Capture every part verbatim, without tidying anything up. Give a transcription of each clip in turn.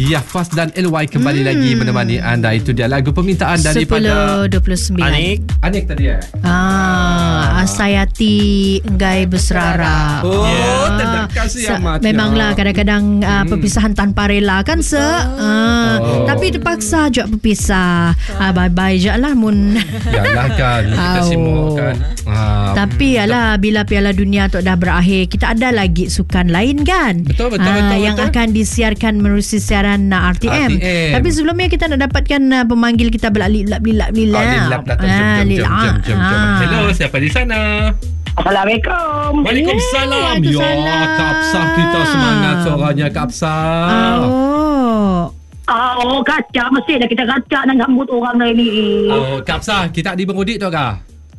Ya, Fas dan L Y kembali hmm. lagi menemani anda. Itu dia lagu permintaan daripada sepuluh dua puluh sembilan. Anik. Anik tadi ya. Ah, Asayati Enggai Berserara. Oh, yeah. terdekat siamat. Memanglah kadang-kadang uh, hmm. perpisahan tanpa rela kan se. Uh, oh. Tapi terpaksa juga berpisah. Ah, bye-bye je lah mun. Yalah kan kita oh. semua kan. Ah, tapi yalah bila Piala Dunia tu dah berakhir, kita ada lagi sukan lain kan. Betul betul, ah, betul yang betul. akan disiarkan menerusi siaran uh, R T M. R T M. Tapi sebelumnya kita nak dapatkan uh, pemanggil kita berlap-lap-lap-lap. Oh, lap datang jom jom jom jom jom. Hello, siapa di sana? Assalamualaikum. Waalaikumsalam. Ya, Kak Absah, kita semangat suaranya Kak Absah. Oh. Oh, kacak. Mesti dah kita kacak nak gambut orang lain ni. Oh, Kak Absah, kita di Bermudik tu kah?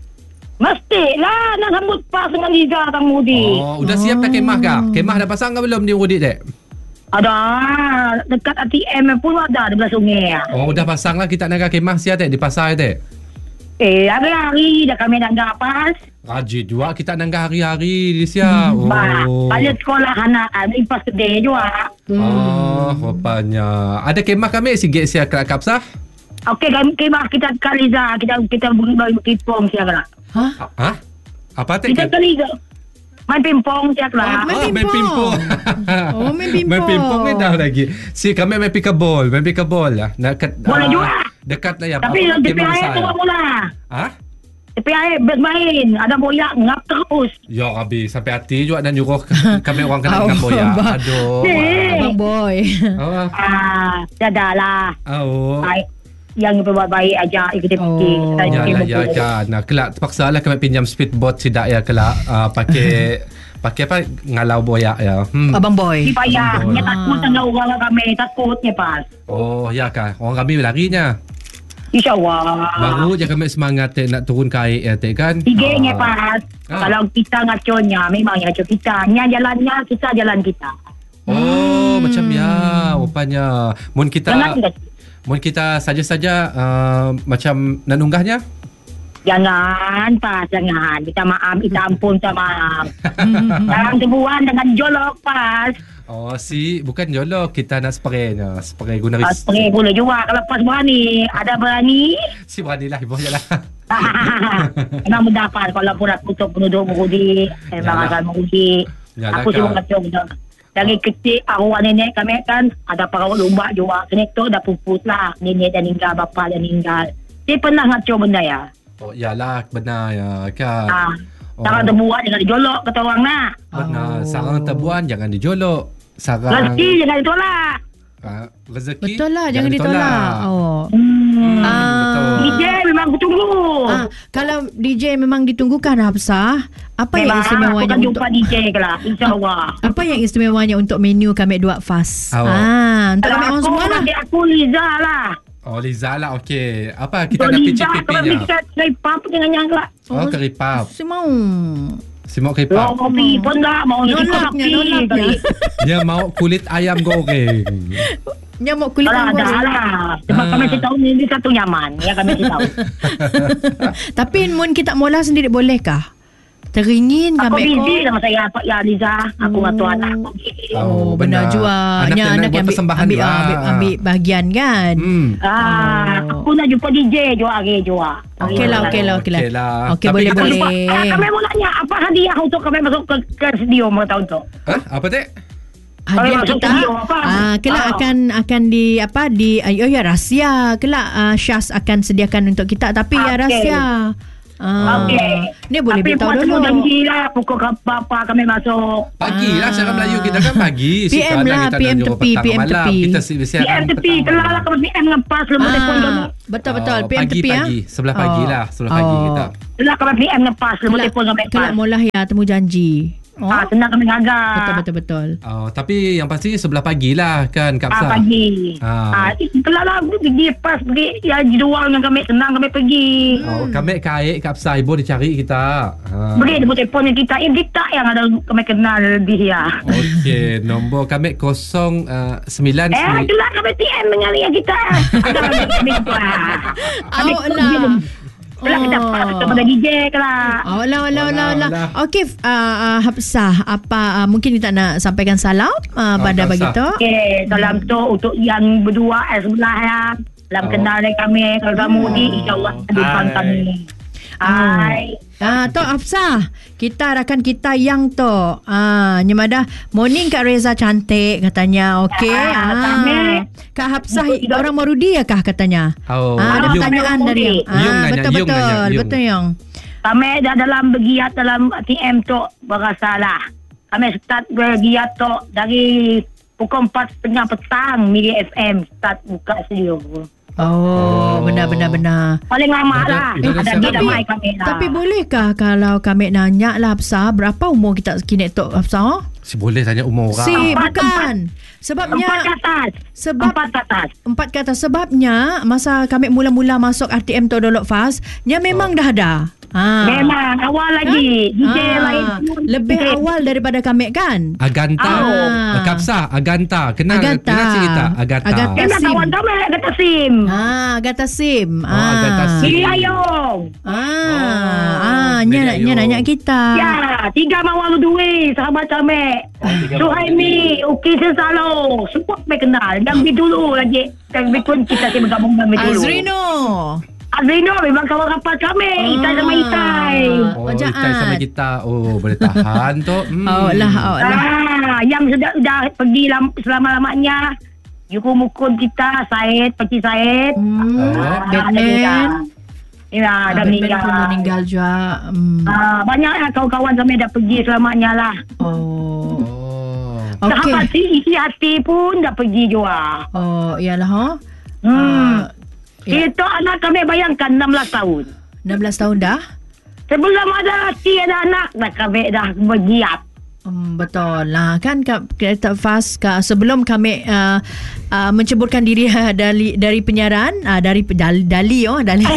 Mestilah nak gambut pas dengan Liza Tang Mudi. Oh, udah siap dah kemah kah? Kemah dah pasang ke belum di Bermudik dek? Ada. Dekat R T M pun ada di belah sungai. Oh, udah pasang lah kita nak kemah siap dek di pasar dek. Eh, hari-hari dah kami nak gapas. Rajin juga kita nak hari-hari di siap. Hmm, oh. Balik sekolah anak impas kedai juga. Hmm. Oh, rupanya. Ada kemah kami sikit siap Kak Absah? Okey, kemah kita kat Liza. Kita kita bagi kipong siap lah. Hah? Hah? Apa teh? Kita kat Liza. Main pimpong siap lah. Oh, main pimpong. Oh, main pimpong. Main pimpong ni dah lagi. Si kami main pikabol, main pikabol lah. Nak boleh uh, juga. Dekat lah ya. Tapi T P I tu mula. Hah? T P I best main. Ada boyak ngap terus. Ya habis sampai hati juga dan nyuruh kami orang kena dengan boyak. Aduh. Abang boy. Oh. Ah, dah lah. Oh. Baik. Yang buat baik aja ikut fikir. Oh, ya lah ya kan. Nah, kelak terpaksa lah kami pinjam speedboat sidak ya kelak uh, pakai pakai apa ngalau boyak ya. Hmm. Abang boy. Payah. Nya takut dengan orang kami takutnya pas. Oh, ya kan. Orang kami larinya. InsyaAllah. Baru je kami semangat eh, nak turun ke air ya, tek kan. Tiganya ah. pas. Ah. Kalau kita ngaconya memang ngaco kita. Nya jalannya kita jalan kita. Oh, hmm. macam ya rupanya. Mun kita Mun kita saja-saja uh, macam nak nunggahnya? Jangan, Pas. Jangan. Kita maaf. Kita ampun. Kita maaf. Jangan tebuan dengan jolok, Pas. Oh, si. Bukan jolok. Kita nak spraynya. Spray guna uh, ris. Spray boleh juga. Kalau Pas berani. Ada berani? Si berani lah. Ibu je lah. Memang benda, Pas. Kalau pun aku tutup penduduk mengundi. Memang akan mengundi. Aku cuma kacau benda. Dari kecil arwah nenek kami kan ada perawat lumba juga. Kena tu dah pupus lah. Nenek dah meninggal, bapa dah meninggal. Dia pernah ngaco benda ya? Oh iyalah benar ya kan. Ah, oh. Sarang terbuat jangan dijolok kata orang nak. Benar. Oh. Sarang terbuat jangan dijolok. Sarang rezeki jangan ditolak. Uh, rezeki betul lah jangan, jangan ditolak. ditolak. Oh. Hmm, ah. betul. D J memang aku tunggu. Ah, kalau D J memang ditunggukan Hafsah, apa memang, yang istimewanya aku untuk jumpa D J kelah insya-Allah. Apa yang istimewanya untuk menu kami dua fas? Oh. Ah, untuk kami orang semua lah. Aku Liza lah. Oh Liza lah okey. Apa kita nak picit pipinya? Kalau Liza keripap dengan nyangla. Oh, keripap. Si mau. Si mau keripap. Oh, kopi pun tak mau nolaknya, nolaknya. Dia mau kulit ayam goreng. Dia mau kulit ayam goreng. Dah lah. Sebab ah. kami si tahu ni satu nyaman. Ya kami si tahu. Tapi mun kita mola sendiri bolehkah? Teringin kami. Aku busy ko. sama saya apa ya Liza. Aku dengan tuan aku. Oh, benar juga. Anak, anak, anak yang ambil, ambil, ambil, ambil bahagian kan. Hmm. Ah, oh. Aku nak jumpa D J juga hari juga. Okey lah, okey lah, okey lah. Okey lah. Okey boleh boleh. Kami mau nanya apa hadiah untuk kami masuk ke, ke studio mau tahun tu? Hah? Apa dek? Hadiah kita ah kelak ah. akan akan di apa di oh ya rahsia. Kelak uh, Syaz akan sediakan untuk kita tapi okay. ya rahsia. Ah. Okey. Ni boleh beritahu dulu. Tapi janjilah pukul berapa kami masuk. Pagi lah cara Melayu kita kan pagi. P M lah, P M tepi, P M tepi. Kita siap P M tepi. Kelah lah kalau P M ngepas lemah telefon kami. Betul betul. P M tepi ya. Pagi, sebelah pagi lah, sebelah pagi kita. Kelah kalau P M ngepas lemah telefon kami. Kelak mula ya temu janji. Oh. Ah, senang kami ngagak. Betul betul betul. Oh, tapi yang pasti sebelah pagi lah kan Kak Absah. Ah, pagi. Ah, ah kelah lah pergi pas pergi ya jual dengan kami senang kami pergi. Oh, kami kait Kak Absah ibu dicari kita. Ha. Beri dia telefon kita, eh kita yang ada kami kenal dia. Okey, nombor kami kosong sembilan. Eh, kelah kami P M dengan dia kita. Ada kami kita. Awak lah. Kalau kita dapat kepada D J kelak. Oh, lah, lah, lah, lah. Okey, uh, uh, Hafsah, apa uh, mungkin kita nak sampaikan salam uh, pada pagi tu? Okey, salam tu untuk yang berdua eh, sebelah ya. Dalam oh. kenal dengan kami, kalau kamu oh. di insya-Allah depan kami. Hai. Ah, Tok Hafsah, kita rakan kita yang tu. Ah, nyemadah morning Kak Reza cantik katanya. Okey. Ah, Kak Hafsah orang Marudi ya kah katanya? Oh, ah, ada pertanyaan dari ah, Yung nanya, betul Yung betul. nanya, Yung. Betul yang. Kami dah dalam bergiat dalam T M tu berasalah. Kami start bergiat tu dari pukul empat tiga puluh petang Miri F M start buka studio. Oh, benar-benar benar. Paling lama lah. Eh, ada tapi, ramai kami lah. Tapi bolehkah kalau kami nanya lah Hafsah, berapa umur kita kini Tok Hafsah? Si boleh tanya umur orang. Si empat, bukan. Empat. Sebabnya empat ke atas. Sebab empat ke atas. Empat ke atas sebabnya masa kami mula-mula masuk R T M Tok Dolok Fast, nya memang oh. dah ada. Ha. Memang awal lagi. Ha? D J ha. lain pun. Lebih D J. Awal daripada kami kan? Aganta. Ah. Kapsah, Aganta. Kenal Aganta. kenal cerita Aganta. Aganta Kenal Sim. kawan kami Aganta Sim. Ah, Aganta Sim. Oh, ah. Aganta Sim. Siri Ayong. Ah, oh. ah, nya nya nanya kita. Ya, tiga mawar duit sahabat kami. Suhaimi, Uki Sesalo. Semua kami kenal. Yang lebih dulu lagi. Yang lebih pun kita bergabung dengan dulu. Azrino. Azrino memang kawan rapat kami. Ah. Itai sama Itai. Oh, Itai sama kita. Oh, boleh tahan tu. Hmm. Oh lah, oh lah. Ah, yang sudah sudah pergi lam, selama-lamanya. Yukum-ukum kita, Syed, Pakcik Syed. Hmm. Ah, Batman. Ya, ah, dah meninggal. Batman pun meninggal juga. Hmm. Ah, banyak lah kawan-kawan kami dah pergi selamanya lah. Oh. Okay. Sahabat si isi hati pun dah pergi juga. Oh, iyalah ha. Hmm. Uh, ya. Itu anak kami bayangkan enam belas tahun. enam belas tahun dah? Sebelum ada laki ada anak dah kami dah bergiat. Hmm, betul lah kan kereta fast ka, sebelum kami uh, uh, menceburkan diri uh, dari dari penyiaran uh, dari dali, dali oh dali.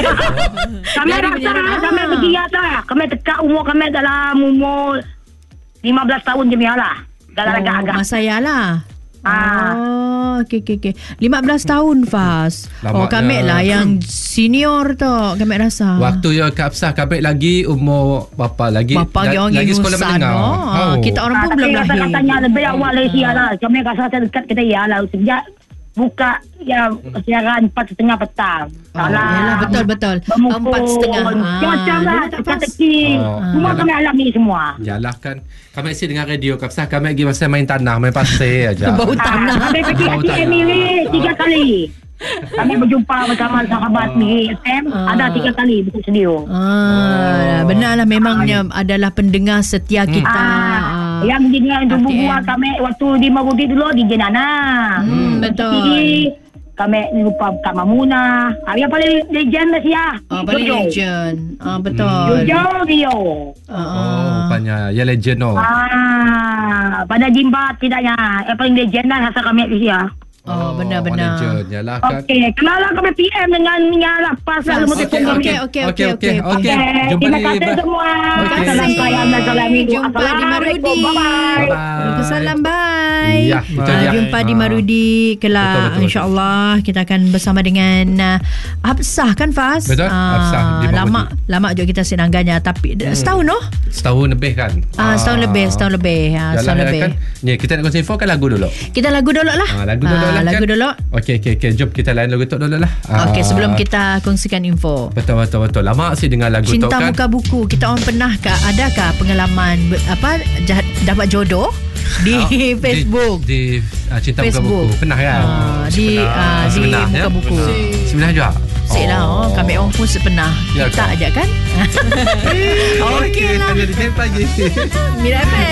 Kami rasa kami bergiat lah. Kami tekak umur kami dalam umur lima belas tahun je lah. Dalam oh, agak-agak. Masa ya lah. Ah. Oh, okey okey okey. lima belas tahun Fas. Lama oh, kami ya. lah yang senior tu, kami rasa. Waktu ya Kak Hafsah kami lagi umur berapa lagi? Bapa da, orang lagi sekolah menengah. No? Oh. Kita orang pun ah, belum lahir. Katanya lebih awal dari siang lah. Kami rasa dekat kita ya lah. Sejak buka ya siaran empat setengah petang. Oh, yalah, betul betul. Empat setengah. Macam lah teka-teki. Semua kami alami semua. Yalah kan. Kami asyik dengar radio Kak Hafsah. Kami lagi masa main tanah, main pasir aja. Bau tanah. Kami pergi R T M tiga kali. Kami berjumpa bersama sahabat Miri F M. Ada tiga kali buka studio. Ah, benarlah memangnya adalah pendengar setia kita. Ah, yang dengan tubuh buah kami waktu di Marudi dulu di Jenana. Hmm, betul. Jadi, kami lupa Kak Mamuna. Ah, yang paling legend lah siya. Oh, paling Jojo. Legend. Ah, betul. Jojo Rio. Ah, oh, rupanya. Ya legend oh. Ah, pada Jimbat tidaknya. Yang paling legend lah rasa kami siya. Oh, benar-benar. Oh, yalah kan. Okey, kenalah kami P M dengan Nyala pas lah lemut okey, okey, okey, okey, okey. Okey, jumpa terima di kasih semua. Terima Salam sayang dan salam hidup. Jumpa di Marudi. Bye. Waalaikumsalam, bye. Ya, uh, jumpa di Marudi kelak. InsyaAllah kita akan bersama dengan uh, Hafsah kan Fas? Betul, Hafsah di Marudi. Lama, lama juga kita sinangganya. Tapi hmm. setahun noh? Setahun lebih kan? Ah, setahun lebih, setahun lebih. Ah, setahun lebih. Kan? Ni, kita nak kongsi info kan lagu dulu. Kita lagu dulu lah. Ah, lagu dulu lah. Lagu kan? dulu. Okey, okey, okey. Jom kita lain lagu Tok dulu lah. Okey, sebelum kita kongsikan info. Betul, betul, betul. Lama sih dengar lagu Tok kan. Cinta Muka Buku. Kita orang pernah kah, adakah pengalaman apa jahat, dapat jodoh di oh, Facebook? Di, di uh, Cinta Facebook. Muka Buku. Pernah kan? Uh, di uh, di Sebenar, Muka ya? Buku. Sebenarnya juga. Sik lah, oh. Kami orang pun sepernah. Ya, kita kan? Aja kan? Okey lah. Hanya di pagi. Mira F M.